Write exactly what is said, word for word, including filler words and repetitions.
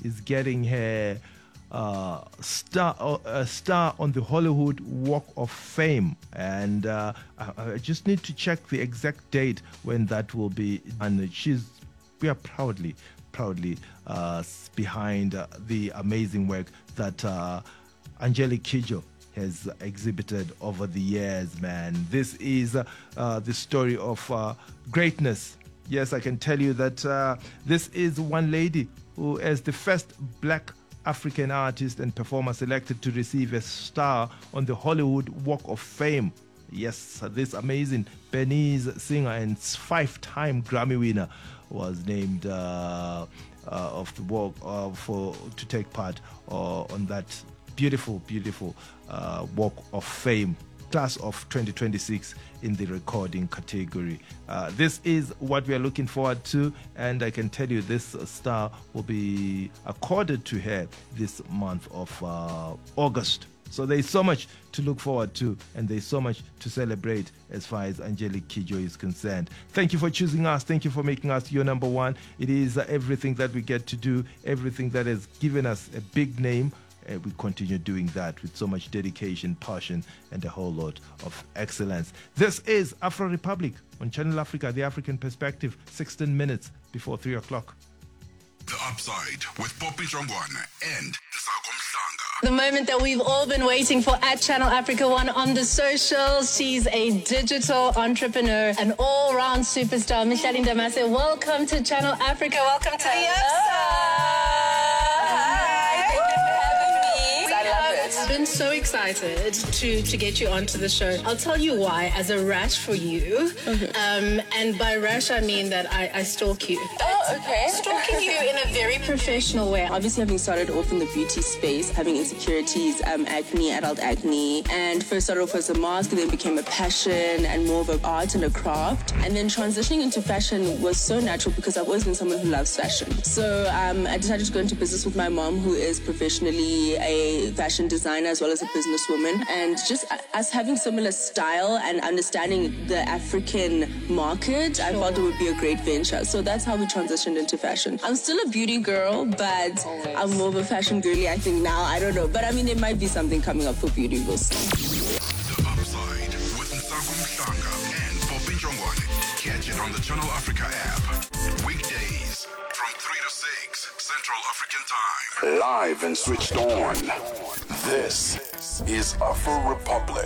is getting her uh, star uh, a star on the Hollywood Walk of Fame, and uh, I, I just need to check the exact date when that will be. And she's we are proudly, proudly uh, behind uh, the amazing work that uh, Angelique Kidjo has exhibited over the years, man. This is uh, uh, the story of uh, greatness. Yes, I can tell you that uh, this is one lady who is the first black African artist and performer selected to receive a star on the Hollywood Walk of Fame. Yes, this amazing Beninese singer and five-time Grammy winner was named uh, uh, of the walk uh, for to take part uh, on that beautiful, beautiful uh, Walk of Fame, class of twenty twenty-six in the recording category. Uh, this is what we are looking forward to, and I can tell you this star will be accorded to her this month of uh, August. So there's so much to look forward to, and there's so much to celebrate as far as Angelique Kidjo is concerned. Thank you for choosing us. Thank you for making us your number one. It is uh, everything that we get to do, everything that has given us a big name. Uh, we continue doing that with so much dedication, passion, and a whole lot of excellence. This is Afro Republic on Channel Africa, the African perspective, sixteen minutes before three o'clock. The Upside with Poppy Jongwana and Nsako Mhlanga. The moment that we've all been waiting for at Channel Africa One on the socials. She's a digital entrepreneur, an all-round superstar. Micheline Damase, welcome to Channel Africa. Welcome to the Upside. I've been so excited to, to get you onto the show. I'll tell you why, as a rash for you. Okay. Um, and by rash, I mean that I, I stalk you. Oh, okay. Stalking you in a very professional way. Obviously, having started off in the beauty space, having insecurities, um, acne, adult acne, and first started off as a mask, and then became a passion and more of an art and a craft. And then transitioning into fashion was so natural because I've always been someone who loves fashion. So um, I decided to go into business with my mom, who is professionally a fashion designer as well as a businesswoman, and just us having similar style and understanding the African market, sure. I felt it would be a great venture. So that's how we transitioned into fashion. I'm still a beauty girl, but always. I'm more of a fashion girly, I think now. I don't know, but I mean, there might be something coming up for beauty. We'll see. The Upside with Nsako Mhlanga and Poppy Jongwana. Catch it on the Channel Africa app. Weekdays from three to six Central African Time. Live and switched on. This is Afro Republic.